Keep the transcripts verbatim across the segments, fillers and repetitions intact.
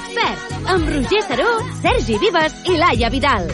L'expert, amb Roger Saró, Sergi Vives i Laia Vidal.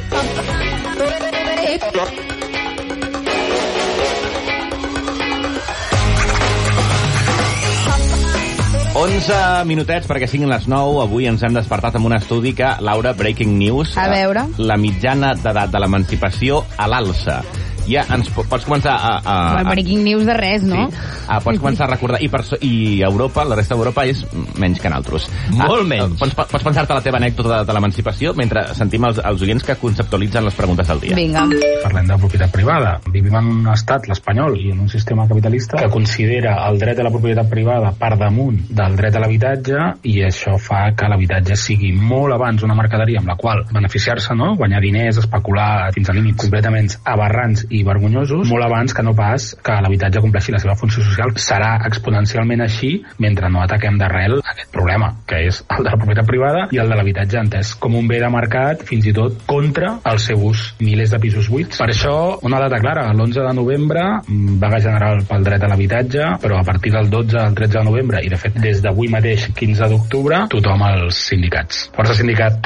onze minutets perquè siguin les nou. Avui ens hem despertat amb un estudi que, Laura, breaking news. A veure. La mitjana d'edat de l'emancipació a l'alça. Ja ens pots començar a... a, a... breaking news de res, no? Sí. Ah, pots començar a recordar. I, per, I Europa, la resta d'Europa, és menys que nosaltres. Molt ah, menys. Pots, pots pensar-te la teva anècdota de, de l'emancipació mentre sentim els, els oients que conceptualitzen les preguntes del dia. Vinga. Parlem de propietat privada. Vivim en un estat, l'espanyol, i en un sistema capitalista que considera el dret a la propietat privada per damunt del dret a l'habitatge, i això fa que l'habitatge sigui molt abans una mercaderia amb la qual beneficiar-se, no? Guanyar diners, especular fins a límits completament aberrants i vergonyosos, molt abans que no pas que l'habitatge compleixi la seva funció social. Serà exponencialment així mentre no ataquem d'arrel aquest problema, que és el de la propietat privada i el de l'habitatge entès com un bé de mercat, fins i tot contra el seu ús. Milers de pisos buits. Per això, una data clara, l'onze de novembre, vaga general pel dret a l'habitatge, però a partir del dotze al tretze de novembre, i de fet des d'avui mateix, quinze d'octubre, tothom als sindicats. Força sindicat.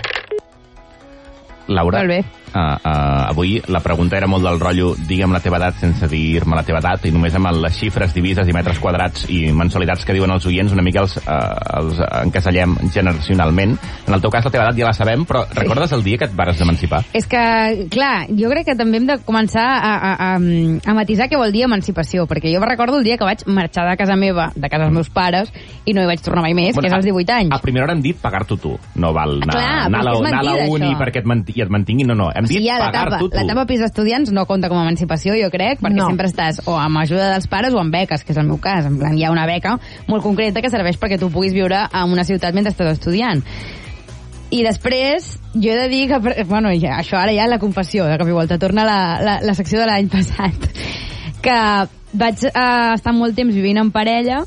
Laura, Molt bé. Uh, uh, avui la pregunta era molt del rotllo digue'm la teva edat sense dir-me la teva edat, i només amb les xifres, divises i metres quadrats i mensualitats que diuen els oients una mica els, uh, els encasellem generacionalment. En el teu cas la teva edat ja la sabem, però sí. Recordes el dia que et vares emancipar? És que, clar, jo crec que també hem de començar a, a, a, a matisar què vol dir emancipació, perquè jo recordo el dia que vaig marxar de casa meva, de casa dels meus pares, i no hi vaig tornar mai més, bueno, que és als divuit anys. A primera hora hem dit pagar-t'ho tu. No val anar, clar, anar, a, mentida, anar a la uni això. perquè et, manti, i et mantingui, no, no. Hem dit sí, ja, pagar-t'ho tu. L'etapa pis d'estudiants no compta com a emancipació, jo crec, perquè no. Sempre estàs o amb ajuda dels pares o amb beques, que és el meu cas. En plan, hi ha una beca molt concreta que serveix perquè tu puguis viure en una ciutat mentre estàs estudiant. I després, jo he de dir que... Bueno, ja, això ara ja la confessió, de cop i volta. Torna la, la, la secció de l'any passat. Que vaig eh, estar molt temps vivint en parella,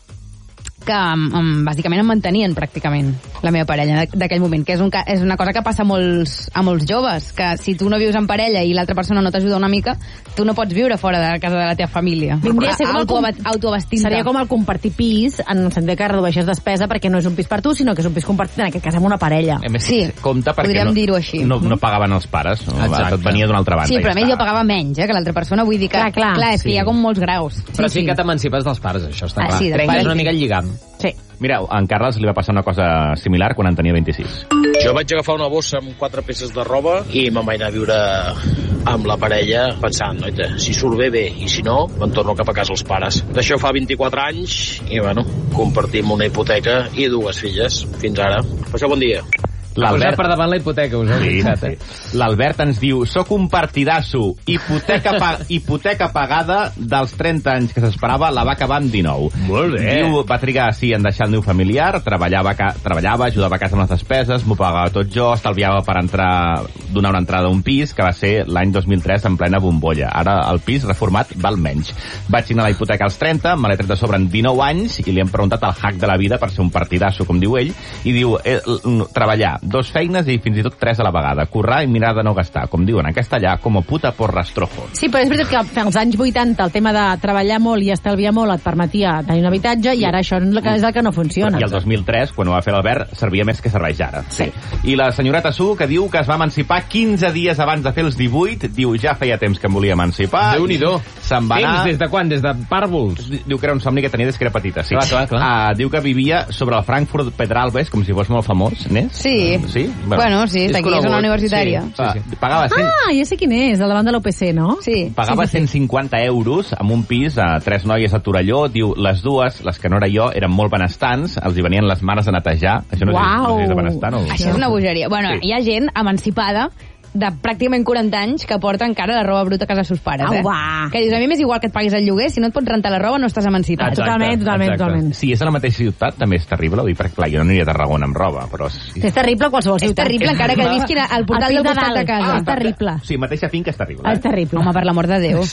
que um, bàsicament em mantenien pràcticament la meva parella d'aquell moment, que és, un, és una cosa que passa a molts, a molts joves, que si tu no vius en parella i l'altra persona no t'ajuda una mica, tu no pots viure fora de la casa de la teva família. Vindria a ser com Auto, el autoabastint. Seria com el compartir pis, en el sentit que redueixes despesa perquè no és un pis per tu, sinó que és un pis compartit, en aquest cas amb una parella. A més, sí, compte perquè podríem no, dir-ho així. No, no pagaven els pares, no? Tot venia d'una altra banda. Sí, però a ja més està. jo pagava menys eh, que l'altra persona, vull dir que, clar, clar, clar és sí. que hi ha com molts graus. Però sí, sí, sí que t'emancipes dels pares, això està ah, clar. sí, Trenques pares, una mica el lligam. Sí. Mireu, a en Carles li va passar una cosa similar quan en tenia vint-i-sis. Jo vaig agafar una bossa amb quatre peces de roba i me'n vaig anar a viure amb la parella pensant, noita, si surt bé, bé, i si no, me'n torno cap a casa els pares. D'això fa vint-i-quatre anys i, bueno, compartim una hipoteca i dues filles, fins ara. Passeu bon dia. L'Albert per davant la hipoteca, us heu sí, fixat, eh? sí. L'Albert ens diu, soc un partidasso, hipoteca, pa hipoteca pagada dels trenta anys que s'esperava, la va acabar amb dinou. Molt bé. Diu, va trigar sí en deixar el niu familiar, treballava, treballava ajudava a casa amb les despeses, m'ho pagava tot jo, estalviava per entrar, donar una entrada a un pis, que va ser l'any dos mil tres en plena bombolla. Ara el pis reformat val menys. Vaig signar la hipoteca als trenta, me l'he tret de sobre en dinou anys, i li hem preguntat el hack de la vida per ser un partidasso, com diu ell, i diu, eh, treballar dos feines i fins i tot tres a la vegada. Currar i mirar de no gastar. Com diuen en castellà, com a puta por rastrojo. Sí, però és veritat que als anys vuitanta el tema de treballar molt i estalviar molt et permetia tenir un habitatge i ara això és el que no funciona. I el dos mil tres, quan ho va fer l'Albert, servia més que serveix ara. Sí. I la senyoreta Su, que diu que es va emancipar quinze dies abans de fer els divuit, diu, ja feia temps que em volia emancipar. Déu-n'hi-do. Se'n va anar... Temps des de quan? Des de pàrvols? Diu que era un somni que tenia des que era petita, sí. Clar, clar, clar. Uh, diu que vivia sobre el Frankfurt Pedralbes, com si fos molt famós, n'és? Sí. Sí? Bueno, bueno sí, aquí és una universitària. Sí, sí, sí. Pagava cent... Ah, ja sé quin és, el davant de l'O P C, no? Sí. Pagava sí, sí, sí. cent cinquanta euros amb un pis a tres noies a Torelló. Diu, les dues, les que no era jo, eren molt benestants, els hi venien les mares a netejar. Això no, Uau. és, no és de benestant, o... Això és una bogeria. Bueno, sí. Hi ha gent emancipada de pràcticament quaranta anys que porta encara la roba bruta a casa dels seus pares, eh? Uà. Que dius, a mi m'és igual que et paguis el lloguer, si no et pots rentar la roba no estàs emancipat. Exacte, totalment, totalment, exacte. totalment. Si és a la mateixa ciutat, també és terrible, vull dir, perquè clar, jo no aniria a Tarragona amb roba, però... Sí. És terrible qualsevol ciutat. És terrible, encara que visquin al portal del costat de casa. És terrible. Sí, mateixa finca és terrible. És terrible. Home, per l'amor de Déu.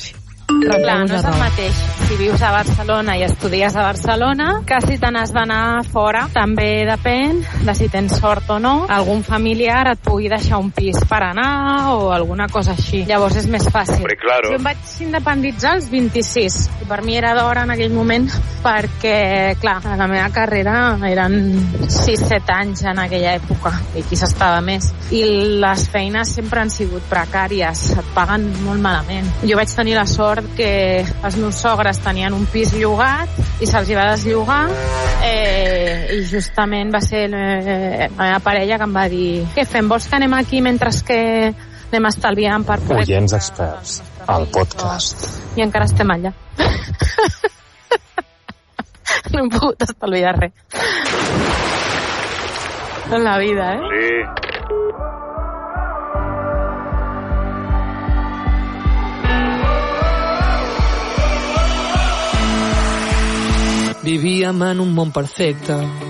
Clar, no és el mateix si vius a Barcelona i estudies a Barcelona que si te n'has d'anar fora. També depèn de si tens sort o no. Algun familiar et pugui deixar un pis per anar o alguna cosa així. Llavors és més fàcil. Claro. Jo em vaig independitzar als vint-i-sis i per mi era d'hora en aquell moment perquè, clar, a la meva carrera eren sis set anys en aquella època i qui s'estava més. I les feines sempre han sigut precàries, et paguen molt malament. Jo vaig tenir la sort que els meus sogres tenien un pis llogat i se'ls hi va desllogar eh, i justament va ser la meva parella que em va dir què fem, vols que anem aquí mentre que anem estalviant per poder... Oients experts, el podcast. I encara estem allà. No hem pogut estalviar res. En la vida, eh? Sí. Vivíem en un món perfecte,